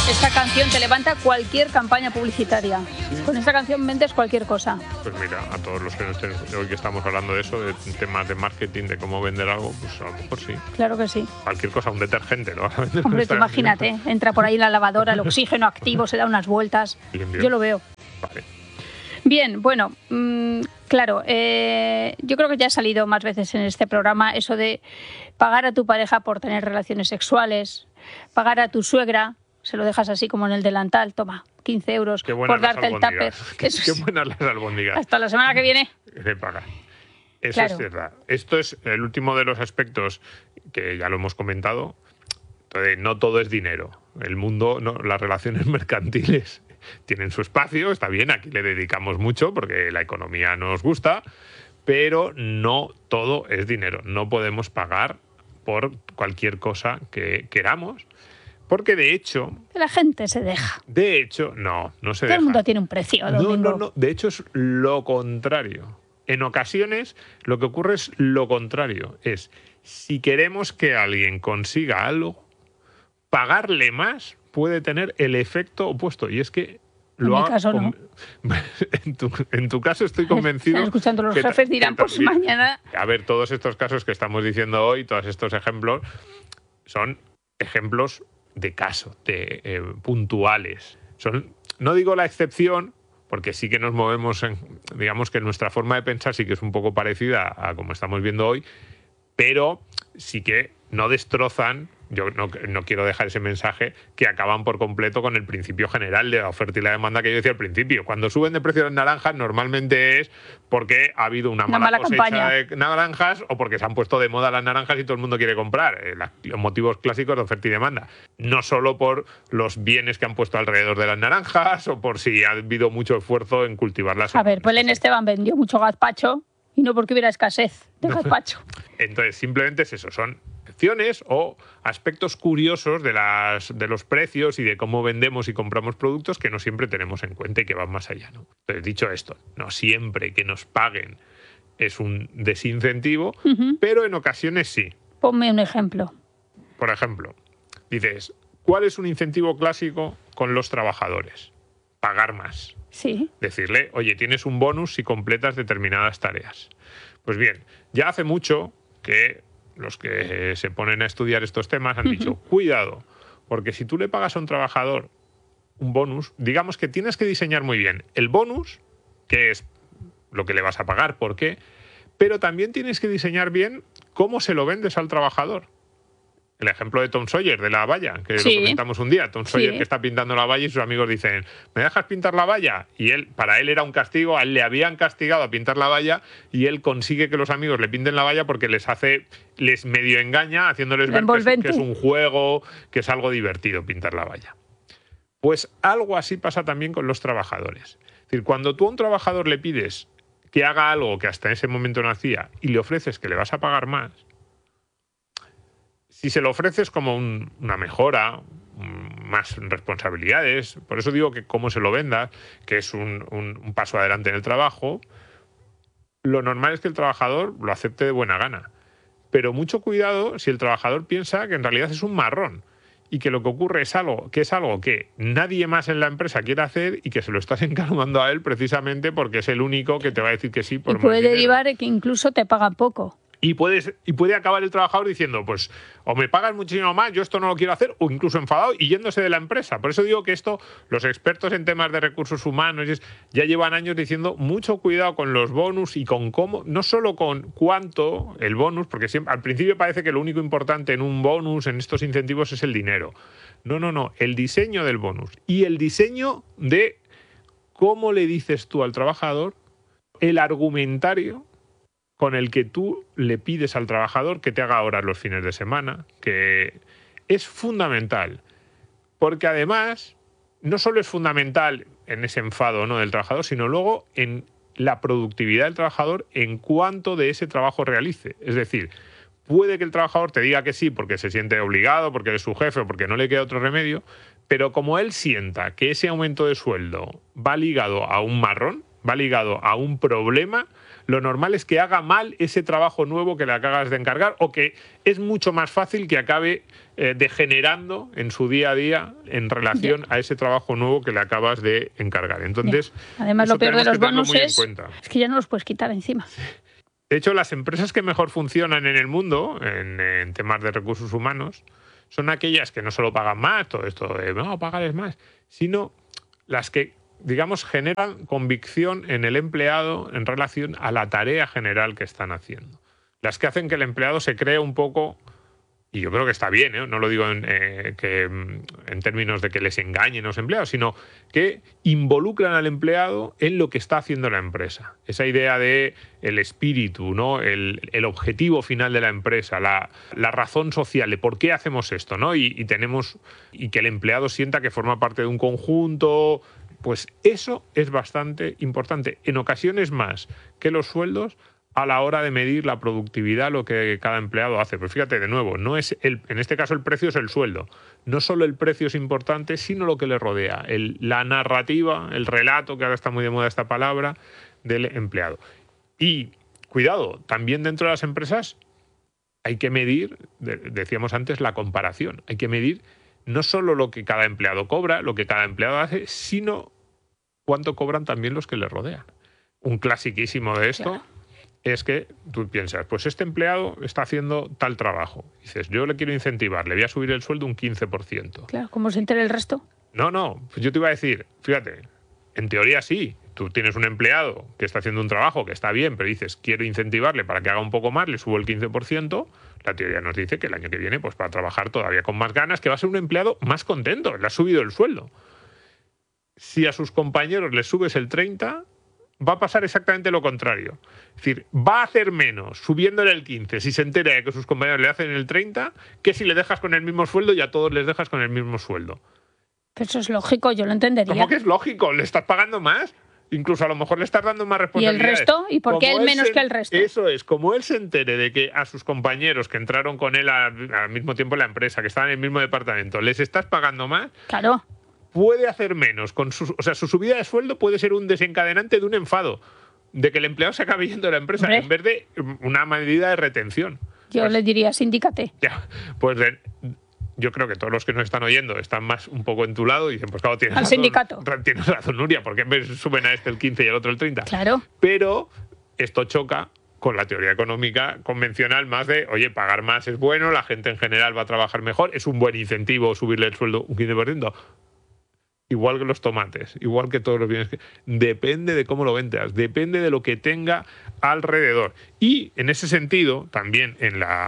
Esta canción te levanta cualquier campaña publicitaria. Con esta canción vendes cualquier cosa. Pues mira, a todos los que hoy que estamos hablando de eso, de temas de marketing, de cómo vender algo, pues a lo mejor sí. Claro que sí. Cualquier cosa, un detergente, ¿no? Hombre, tú imagínate, entra por ahí la lavadora, el oxígeno activo, se da unas vueltas. Bien, bien. Yo lo veo. Vale. Bien, bueno, claro, yo creo que ya ha salido más veces en este programa eso de pagar a tu pareja por tener relaciones sexuales, pagar a tu suegra, se lo dejas así como en el delantal, toma, 15 euros por darte el tupper. Qué buenas las albóndigas. Hasta la semana que viene. Se paga. Eso Claro. es verdad. Esto es el último de los aspectos que ya lo hemos comentado. Entonces, no todo es dinero. El mundo, no, las relaciones mercantiles tienen su espacio, está bien, aquí le dedicamos mucho porque la economía nos gusta, pero no todo es dinero. No podemos pagar por cualquier cosa que queramos, porque de hecho... La gente se deja. De hecho, no se deja. Todo el mundo tiene un precio, Domingo. No. De hecho, es lo contrario. En ocasiones, lo que ocurre es lo contrario. Es, si queremos que alguien consiga algo, pagarle más puede tener el efecto opuesto. Y es que... En mi caso, no. En tu caso estoy convencido... Están escuchando los jefes, dirán, pues mañana... A ver, todos estos casos que estamos diciendo hoy, todos estos ejemplos, son ejemplos de caso, puntuales. No digo la excepción, porque sí que nos movemos digamos que nuestra forma de pensar sí que es un poco parecida a como estamos viendo hoy, pero sí que no destrozan, yo no quiero dejar ese mensaje, que acaban por completo con el principio general de la oferta y la demanda que yo decía al principio. Cuando suben de precio las naranjas normalmente es porque ha habido una mala cosecha campaña de naranjas o porque se han puesto de moda las naranjas y todo el mundo quiere comprar. Los motivos clásicos de oferta y demanda. No solo por los bienes que han puesto alrededor de las naranjas o por si ha habido mucho esfuerzo en cultivarlas. A ver, Belén Esteban vendió mucho gazpacho y no porque hubiera escasez de gazpacho. Entonces, simplemente es eso, son excepciones o aspectos curiosos de los precios y de cómo vendemos y compramos productos que no siempre tenemos en cuenta y que van más allá, ¿no? Entonces, dicho esto, no siempre que nos paguen es un desincentivo, pero en ocasiones sí. Ponme un ejemplo. Por ejemplo, dices, ¿cuál es un incentivo clásico con los trabajadores? Pagar más. Sí. Decirle, oye, tienes un bonus si completas determinadas tareas. Pues bien, ya hace mucho que los que se ponen a estudiar estos temas han dicho, cuidado, porque si tú le pagas a un trabajador un bonus, digamos que tienes que diseñar muy bien el bonus, que es lo que le vas a pagar, por qué, pero también tienes que diseñar bien cómo se lo vendes al trabajador. El ejemplo de Tom Sawyer, de la valla, que lo comentamos un día. Tom Sawyer que está pintando la valla y sus amigos dicen, ¿me dejas pintar la valla? Y para él era un castigo, a él le habían castigado a pintar la valla y él consigue que los amigos le pinten la valla porque les medio engaña haciéndoles ver que es un juego, que es algo divertido pintar la valla. Pues algo así pasa también con los trabajadores. Es decir, cuando tú a un trabajador le pides que haga algo que hasta ese momento no hacía y le ofreces que le vas a pagar más, si se lo ofreces como una mejora, más responsabilidades, por eso digo que cómo se lo vendas, que es un paso adelante en el trabajo, lo normal es que el trabajador lo acepte de buena gana. Pero mucho cuidado si el trabajador piensa que en realidad es un marrón y que lo que ocurre es algo que nadie más en la empresa quiere hacer y que se lo estás encargando a él precisamente porque es el único que te va a decir que sí por más dinero. Y puede derivar que incluso te pagan poco. Y puede acabar el trabajador diciendo, pues, o me pagas muchísimo más, yo esto no lo quiero hacer, o incluso enfadado y yéndose de la empresa. Por eso digo que esto, los expertos en temas de recursos humanos ya llevan años diciendo mucho cuidado con los bonus y con cómo, no solo con cuánto el bonus, porque siempre, al principio parece que lo único importante en un bonus, en estos incentivos, es el dinero. No, el diseño del bonus y el diseño de cómo le dices tú al trabajador, el argumentario con el que tú le pides al trabajador que te haga horas los fines de semana, que es fundamental. Porque además, no solo es fundamental en ese enfado, ¿no?, del trabajador, sino luego en la productividad del trabajador en cuanto de ese trabajo realice. Es decir, puede que el trabajador te diga que sí porque se siente obligado, porque eres su jefe o porque no le queda otro remedio, pero como él sienta que ese aumento de sueldo va ligado a un marrón, va ligado a un problema, lo normal es que haga mal ese trabajo nuevo que le acabas de encargar, o que es mucho más fácil que acabe degenerando en su día a día en relación a ese trabajo nuevo que le acabas de encargar. Entonces, además, lo peor de los bonos es que ya no los puedes quitar encima. De hecho, las empresas que mejor funcionan en el mundo, en temas de recursos humanos, son aquellas que no solo pagan más, todo esto de no, pagarles más, sino las que, digamos, generan convicción en el empleado en relación a la tarea general que están haciendo. Las que hacen que el empleado se cree un poco, y yo creo que está bien, no lo digo en términos de que les engañen los empleados, sino que involucran al empleado en lo que está haciendo la empresa. Esa idea de el espíritu, ¿no? el objetivo final de la empresa, la razón social de por qué hacemos esto, ¿no? y que el empleado sienta que forma parte de un conjunto. Pues eso es bastante importante, en ocasiones más que los sueldos, a la hora de medir la productividad, lo que cada empleado hace. Pero fíjate, de nuevo, en este caso el precio es el sueldo. No solo el precio es importante, sino lo que le rodea. La narrativa, el relato, que ahora está muy de moda esta palabra, del empleado. Y, cuidado, también dentro de las empresas hay que medir, decíamos antes, la comparación. Hay que medir no solo lo que cada empleado cobra, lo que cada empleado hace, sino cuánto cobran también los que le rodean. Un clasiquísimo de esto... Claro. Es que tú piensas, pues este empleado está haciendo tal trabajo. Dices, yo le quiero incentivar, le voy a subir el sueldo un 15%. Claro, ¿cómo se entera el resto? No, pues yo te iba a decir, fíjate, en teoría sí, tú tienes un empleado que está haciendo un trabajo que está bien, pero dices, quiero incentivarle para que haga un poco más, le subo el 15%, la teoría nos dice que el año que viene, pues para trabajar todavía con más ganas, que va a ser un empleado más contento, le has subido el sueldo. Si a sus compañeros les subes el 30%, va a pasar exactamente lo contrario. Es decir, va a hacer menos subiéndole el 15 si se entera de que sus compañeros le hacen el 30 que si le dejas con el mismo sueldo y a todos les dejas con el mismo sueldo. Pero eso es lógico, yo lo entendería. ¿Cómo que es lógico? ¿Le estás pagando más? Incluso a lo mejor le estás dando más responsabilidades. ¿Y el resto? ¿Y por qué él menos que el resto? Eso es, como él se entere de que a sus compañeros que entraron con él al mismo tiempo en la empresa, que estaban en el mismo departamento, les estás pagando más... Claro. Puede hacer menos. O sea, su subida de sueldo puede ser un desencadenante de un enfado, de que el empleado se acabe yendo de la empresa, en vez de una medida de retención. Yo le diría, sindícate. Ya, pues yo creo que todos los que nos están oyendo están más un poco en tu lado y dicen, pues claro, tienes al razón, sindicato. Tienes razón, Nuria, ¿por qué me suben a este el 15 y al otro el 30? Claro. Pero esto choca con la teoría económica convencional más de, oye, pagar más es bueno, la gente en general va a trabajar mejor, es un buen incentivo subirle el sueldo un 15%. Igual que los tomates, igual que todos los bienes. Depende de cómo lo vendas, depende de lo que tenga alrededor. Y en ese sentido, también en la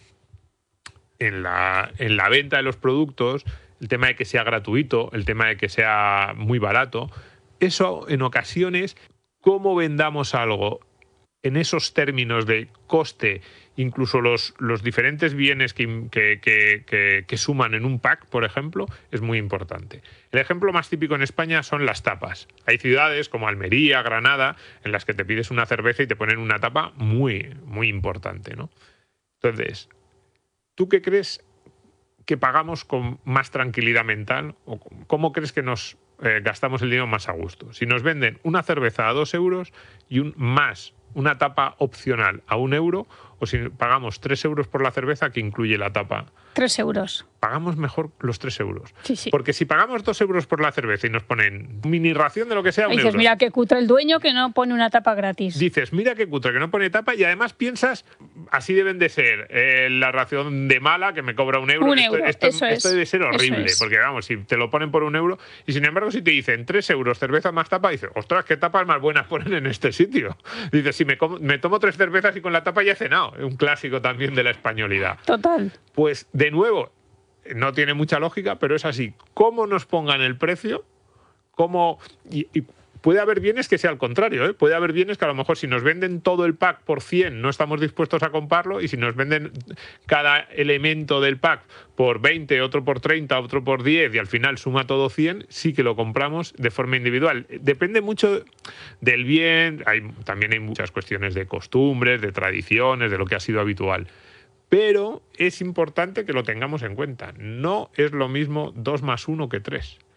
venta de los productos, el tema de que sea gratuito, el tema de que sea muy barato, eso en ocasiones, cómo vendamos algo en esos términos de coste, incluso los diferentes bienes que suman en un pack, por ejemplo, es muy importante. El ejemplo más típico en España son las tapas. Hay ciudades como Almería, Granada, en las que te pides una cerveza y te ponen una tapa muy, muy importante, ¿no? Entonces, ¿tú qué crees que pagamos con más tranquilidad mental? ¿O cómo crees que nos gastamos el dinero más a gusto? Si nos venden una cerveza a 2 euros y una tapa opcional a 1 euro, o si pagamos 3 euros por la cerveza que incluye la tapa. 3 euros. Pagamos mejor los 3 euros. Sí. Porque si pagamos 2 euros por la cerveza y nos ponen mini ración de lo que sea, dices, 1 euro. Mira qué cutre el dueño que no pone una tapa gratis. Dices, mira qué cutre que no pone tapa, y además piensas, así deben de ser la ración de mala que me cobra 1 euro. 1 euro, esto debe ser horrible, porque vamos, si te lo ponen por 1 euro, y sin embargo si te dicen 3 euros cerveza más tapa, dices, ostras, qué tapas más buenas ponen en este sitio. Dices, si me tomo 3 cervezas y con la tapa ya he cenado. Un clásico también de la españolidad. Total. Pues de nuevo, no tiene mucha lógica, pero es así. ¿Cómo nos pongan el precio? Y puede haber bienes que sea al contrario, ¿eh? Puede haber bienes que a lo mejor si nos venden todo el pack por 100 no estamos dispuestos a comprarlo, y si nos venden cada elemento del pack por 20, otro por 30, otro por 10 y al final suma todo 100, sí que lo compramos de forma individual. Depende mucho del bien, también hay muchas cuestiones de costumbres, de tradiciones, de lo que ha sido habitual. Pero es importante que lo tengamos en cuenta. No es lo mismo 2 más 1 que 3.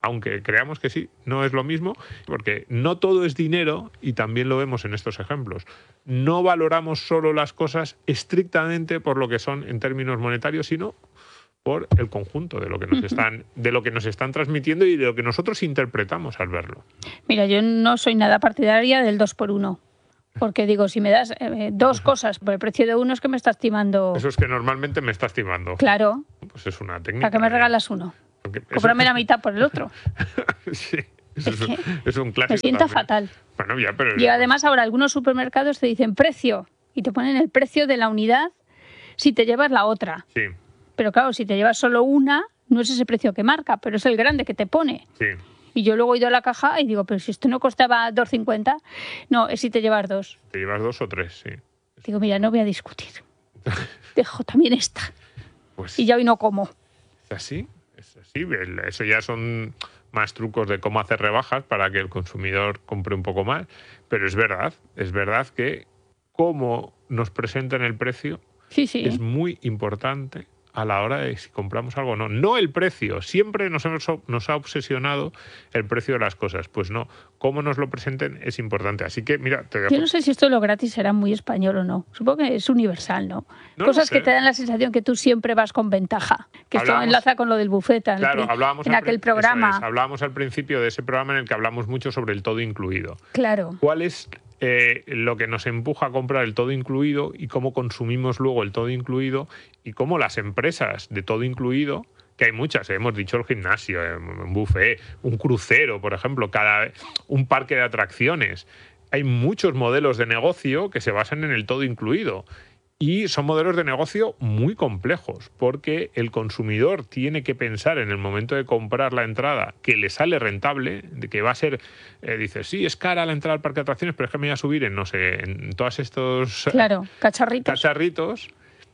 aunque creamos que sí, no es lo mismo, porque no todo es dinero y también lo vemos en estos ejemplos. No valoramos solo las cosas estrictamente por lo que son en términos monetarios, sino por el conjunto de lo que nos están transmitiendo y de lo que nosotros interpretamos al verlo. Mira, yo no soy nada partidaria del 2x1. Porque digo, si me das dos cosas por el precio de uno, es que me estás timando. Eso es que normalmente me estás timando. Claro. Pues es una técnica. ¿Para qué me regalas uno? Cómprame la mitad por el otro. Sí, es un clásico. Me sienta también. fatal. Bueno, ya, pero... Y además ahora algunos supermercados te dicen precio y te ponen el precio de la unidad si te llevas la otra. Sí. Pero claro, si te llevas solo una, no es ese precio que marca, pero es el grande que te pone. Sí. Y yo luego he ido a la caja y digo, pero si esto no costaba 2,50, no, es si te llevas dos. Te llevas 2 o 3, sí. Digo, mira, no voy a discutir. Dejo también esta. Pues y ya hoy no como. Es así. Eso ya son más trucos de cómo hacer rebajas para que el consumidor compre un poco más. Pero es verdad que cómo nos presentan el precio es muy importante a la hora de si compramos algo o no. No el precio. Siempre nos ha obsesionado el precio de las cosas. Pues no. Cómo nos lo presenten es importante. Así que, mira... Yo no sé si esto de lo gratis será muy español o no. Supongo que es universal, ¿no? Cosas que te dan la sensación que tú siempre vas con ventaja. Que esto enlaza con lo del buffet en aquel programa. Hablábamos al principio de ese programa en el que hablamos mucho sobre el todo incluido. Claro. ¿Cuál es lo que nos empuja a comprar el todo incluido y cómo consumimos luego el todo incluido y cómo las empresas de todo incluido, que hay muchas, hemos dicho el gimnasio, un buffet, un crucero, por ejemplo, un parque de atracciones. Hay muchos modelos de negocio que se basan en el todo incluido. Y son modelos de negocio muy complejos, porque el consumidor tiene que pensar en el momento de comprar la entrada que le sale rentable, de que va a ser, dice, sí, es cara la entrada al parque de atracciones, pero es que me voy a subir en, no sé, en todos estos cacharritos.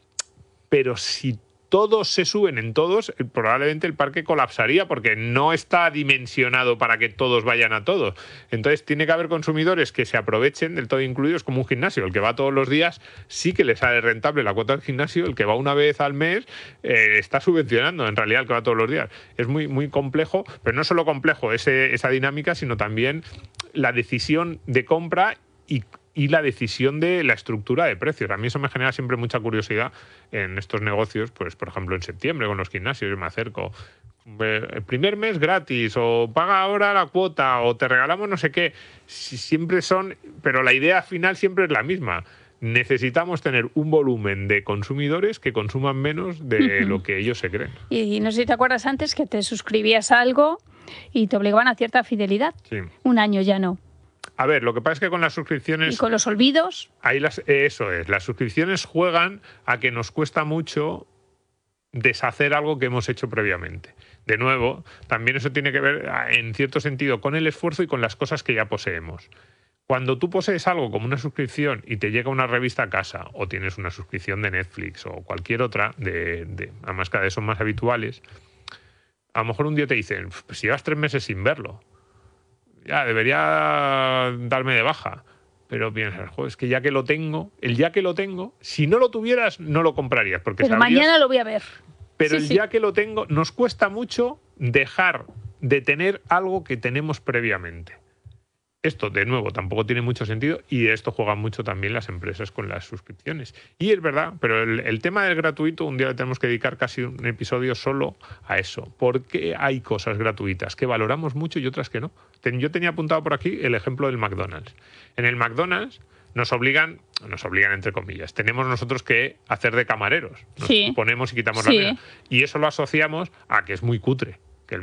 Pero si todos se suben en todos, probablemente el parque colapsaría porque no está dimensionado para que todos vayan a todos. Entonces tiene que haber consumidores que se aprovechen del todo incluido. Es como un gimnasio. El que va todos los días sí que le sale rentable la cuota del gimnasio. El que va una vez al mes está subvencionando en realidad el que va todos los días. Es muy, muy complejo, pero no solo complejo esa dinámica, sino también la decisión de compra y la decisión de la estructura de precios. A mí eso me genera siempre mucha curiosidad en estos negocios, pues por ejemplo en septiembre con los gimnasios, yo me acerco, el primer mes gratis, o paga ahora la cuota, o te regalamos no sé qué. Siempre son, pero la idea final siempre es la misma. Necesitamos tener un volumen de consumidores que consuman menos de lo que ellos se creen. Y no sé si te acuerdas antes que te suscribías a algo y te obligaban a cierta fidelidad. Sí. Un año ya no. A ver, lo que pasa es que con las suscripciones... Y con los olvidos... Eso es, las suscripciones juegan a que nos cuesta mucho deshacer algo que hemos hecho previamente. De nuevo, también eso tiene que ver, en cierto sentido, con el esfuerzo y con las cosas que ya poseemos. Cuando tú posees algo como una suscripción y te llega una revista a casa, o tienes una suscripción de Netflix o cualquier otra, además cada vez son más habituales, a lo mejor un día te dicen, pues llevas 3 meses sin verlo. Ya, debería darme de baja. Pero piensas, joder, es que ya que lo tengo, si no lo tuvieras, no lo comprarías. Pero mañana lo voy a ver. Pero ya que lo tengo, nos cuesta mucho dejar de tener algo que tenemos previamente. Esto, de nuevo, tampoco tiene mucho sentido y de esto juegan mucho también las empresas con las suscripciones. Y es verdad, pero el tema del gratuito, un día le tenemos que dedicar casi un episodio solo a eso. Porque hay cosas gratuitas que valoramos mucho y otras que no. Yo tenía apuntado por aquí el ejemplo del McDonald's. En el McDonald's nos obligan entre comillas, tenemos nosotros que hacer de camareros. Nos ponemos y quitamos la mesa. Y eso lo asociamos a que es muy cutre.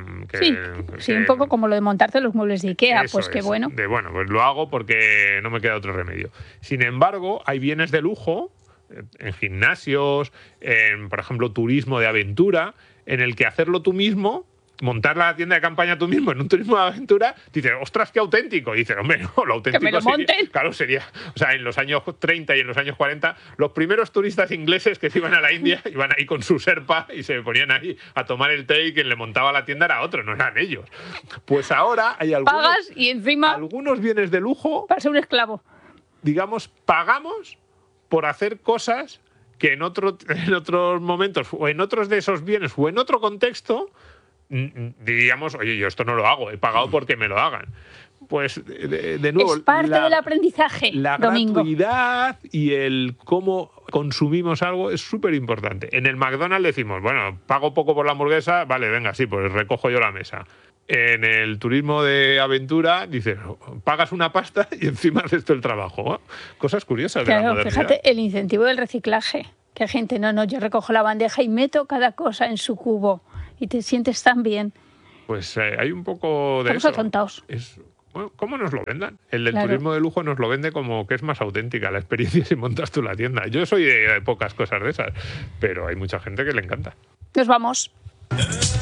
Un poco como lo de montarte los muebles de Ikea, pues qué bueno. Pues lo hago porque no me queda otro remedio. Sin embargo, hay bienes de lujo en gimnasios, en, por ejemplo, turismo de aventura, en el que hacerlo tú mismo, montar la tienda de campaña tú mismo en un turismo de aventura, dices, ostras, qué auténtico. Y dices, hombre, no, lo auténtico que me lo monten. sería, o sea, en los años 30 y en los años 40, los primeros turistas ingleses que se iban a la India iban ahí con su Sherpa y se ponían ahí a tomar el té y quien le montaba la tienda era otro, no eran ellos. Pues ahora hay pagas y encima algunos bienes de lujo. Para ser un esclavo. Digamos, pagamos por hacer cosas que en otros momentos o en otros de esos bienes o en otro contexto diríamos, oye, yo esto no lo hago, he pagado porque me lo hagan. Pues, de nuevo, es parte del aprendizaje, la Domingo. gratuidad y el cómo consumimos algo es súper importante. En el McDonald's decimos, bueno, pago poco por la hamburguesa, vale, venga, sí, pues recojo yo la mesa. En el turismo de aventura, dices, pagas una pasta y encima haces todo el trabajo. Cosas curiosas de la modernidad. Fíjate, el incentivo del reciclaje. Que hay gente, no, yo recojo la bandeja y meto cada cosa en su cubo. Y te sientes tan bien. Pues hay un poco de Estamos eso. atontados. Bueno, ¿cómo nos lo vendan? El del turismo de lujo nos lo vende como que es más auténtica la experiencia si montas tú la tienda. Yo soy de pocas cosas de esas, pero hay mucha gente que le encanta. Nos vamos.